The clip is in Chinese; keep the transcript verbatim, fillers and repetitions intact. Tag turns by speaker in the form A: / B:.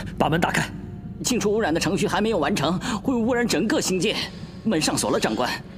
A: 把门打开。
B: 清除污染的程序还没有完成，会污染整个星界。门上锁了，长官。